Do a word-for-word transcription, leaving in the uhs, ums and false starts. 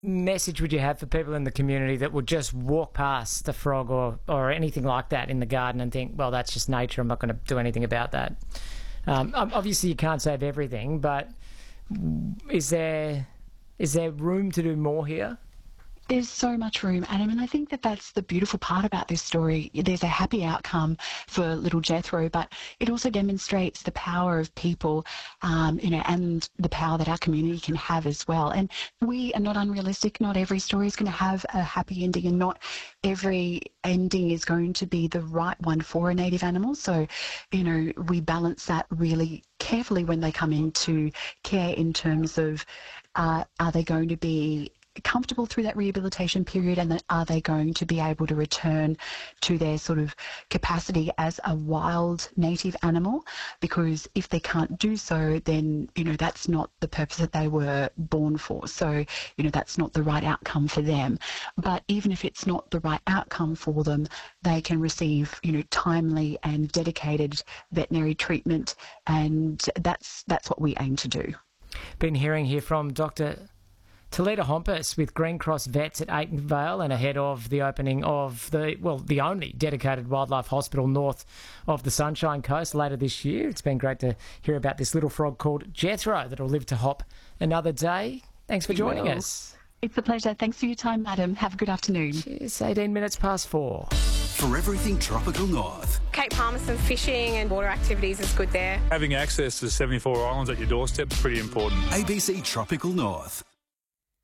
message would you have for people in the community that would just walk past a frog or, or anything like that in the garden and think, well, that's just nature, I'm not going to do anything about that? Um, obviously, you can't save everything, but is there is there room to do more here? There's so much room, Adam, and I think that that's the beautiful part about this story. There's a happy outcome for little Jethro, but it also demonstrates the power of people, um, you know, and the power that our community can have as well. And we are not unrealistic. Not every story is going to have a happy ending, and not every ending is going to be the right one for a native animal. So, you know, we balance that really carefully when they come into care in terms of uh, are they going to be comfortable through that rehabilitation period, and then are they going to be able to return to their sort of capacity as a wild native animal? Because if they can't do so, then, you know, that's not the purpose that they were born for. So, you know, that's not the right outcome for them. But even if it's not the right outcome for them, they can receive, you know, timely and dedicated veterinary treatment, and that's that's what we aim to do. Been hearing here from Doctor Talita Hompas with Green Cross Vets at Ayton Vale, and ahead of the opening of the, well, the only dedicated wildlife hospital north of the Sunshine Coast later this year. It's been great to hear about this little frog called Jethro that will live to hop another day. Thanks for joining Well, us. It's a pleasure. Thanks for your time, Adam. Have a good afternoon. It's eighteen minutes past four. For everything Tropical North. Cape Palmerston fishing and water activities is good there. Having access to seventy-four islands at your doorstep is pretty important. A B C Tropical North.